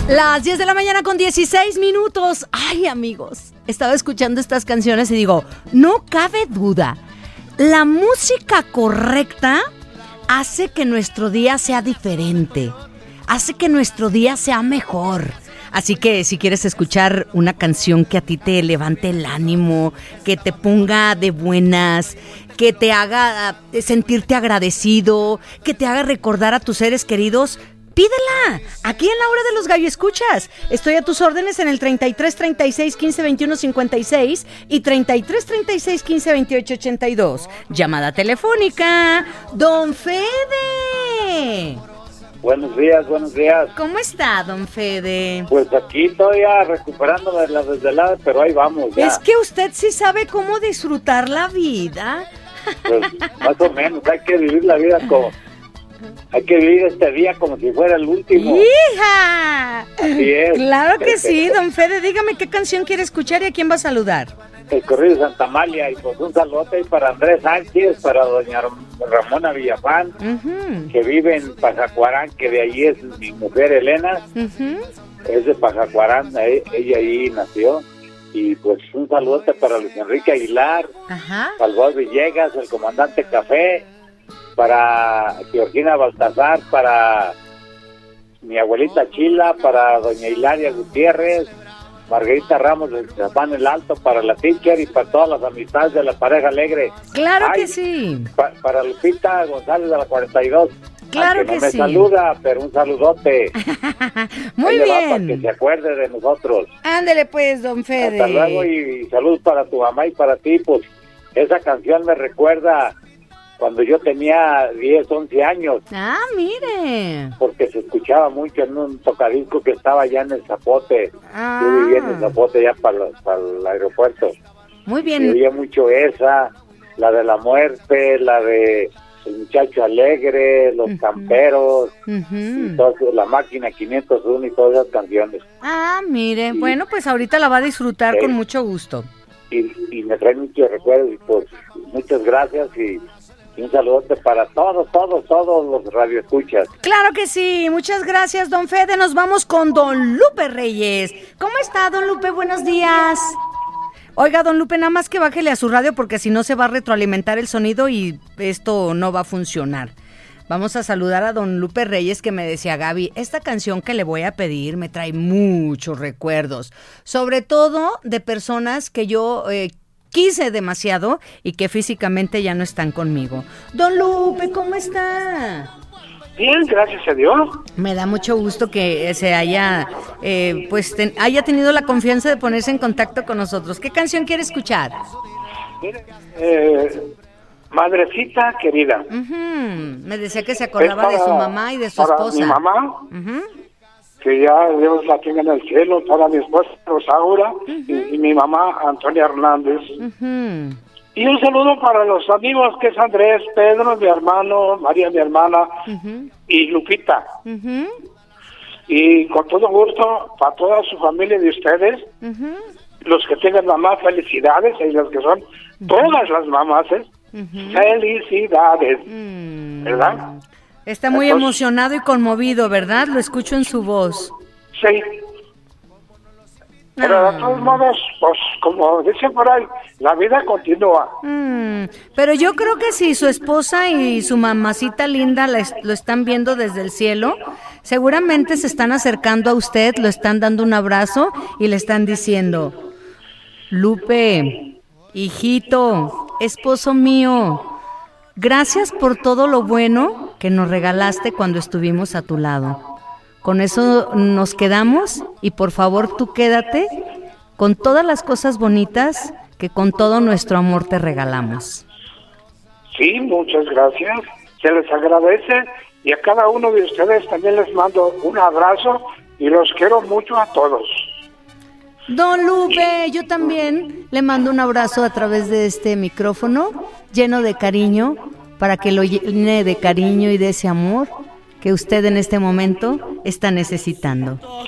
Las 10 de la mañana con 16 minutos. Ay, amigos, estaba escuchando estas canciones y digo, no cabe duda, la música correcta hace que nuestro día sea diferente, hace que nuestro día sea mejor. Así que si quieres escuchar una canción que a ti te levante el ánimo, que te ponga de buenas, que te haga sentirte agradecido, que te haga recordar a tus seres queridos, pídela, aquí en la hora de los gallo escuchas. Estoy a tus órdenes en el 33 36 15 21 56 y 33 36 15 28 82. Llamada telefónica, Don Fede. Buenos días, buenos días. ¿Cómo está, Don Fede? Pues aquí todavía recuperándome de la desvelada, pero ahí vamos ya. Es que usted sí sabe cómo disfrutar la vida. Pues más o menos, hay que vivir la vida como... Hay que vivir este día como si fuera el último. ¡Hija! Así es. Claro que sí, Don Fede. Dígame qué canción quiere escuchar y a quién va a saludar. El corrido de Santa Amalia, y pues un saludo ahí para Andrés Sánchez, para doña Ramona Villafán, que vive en Pajacuarán, que de allí es mi mujer Elena, es de Pajacuarán, ella ahí nació. Y pues un saludote para Luis Enrique Aguilar, Salvador Villegas, el comandante Café, para Georgina Baltazar, para mi abuelita Chila, para doña Hilaria Gutiérrez, Margarita Ramos de Zapán el Alto, para la teacher y para todas las amistades de la pareja alegre. Claro que sí. Para Lupita González de la 42. Claro que no me sí. saluda, pero un saludote. Muy bien. Para que se acuerde de nosotros. Ándele pues, Don Fede. Hasta luego y saludos para tu mamá y para ti. Pues esa canción me recuerda cuando yo tenía 10, 11 años. Ah, mire. Porque se escuchaba mucho en un tocadisco que estaba allá en el Zapote. Yo vivía en el Zapote ya para el aeropuerto. Muy bien. Y oía mucho esa, la de la muerte, la de El muchacho alegre, Los camperos, y todo, La máquina 501 y todas esas canciones. Ah, mire. Bueno, pues ahorita la va a disfrutar con mucho gusto. Y me trae muchos recuerdos y pues muchas gracias y un saludote para todos los radioescuchas. Claro que sí, muchas gracias, Don Fede. Nos vamos con Don Lupe Reyes. ¿Cómo está, Don Lupe? Buenos días. Oiga, Don Lupe, nada más que bájele a su radio porque si no se va a retroalimentar el sonido y esto no va a funcionar. Vamos a saludar a Don Lupe Reyes, que me decía, Gaby, esta canción que le voy a pedir me trae muchos recuerdos, sobre todo de personas que yo quise demasiado y que físicamente ya no están conmigo. Don Lupe, ¿cómo está? Bien, gracias a Dios. Me da mucho gusto que se haya haya tenido la confianza de ponerse en contacto con nosotros. ¿Qué canción quiere escuchar? Mire, Madrecita querida. Me decía que se acordaba de su mamá y de su esposa. Mi mamá, que ya Dios la tenga en el cielo, para mi esposa Rosaura y mi mamá Antonia Hernández. Y un saludo para los amigos que es Andrés, Pedro, mi hermano, María, mi hermana, y Lupita. Y con todo gusto, para toda su familia de ustedes, los que tengan mamá, felicidades, y los que son todas las mamás, felicidades, ¿verdad? Está muy emocionado y conmovido, ¿verdad? Lo escucho en su voz. Sí. Pero de todos modos, pues como dicen por ahí, la vida continúa. Pero yo creo que si su esposa y su mamacita linda lo están viendo desde el cielo, seguramente se están acercando a usted, lo están dando un abrazo y le están diciendo, Lupe, hijito, esposo mío, gracias por todo lo bueno que nos regalaste cuando estuvimos a tu lado. Con eso nos quedamos y por favor tú quédate con todas las cosas bonitas que con todo nuestro amor te regalamos. Sí, muchas gracias. Se les agradece y a cada uno de ustedes también les mando un abrazo y los quiero mucho a todos. Don Lupe, yo también le mando un abrazo a través de este micrófono lleno de cariño para que lo llene de cariño y de ese amor que usted en este momento está necesitando.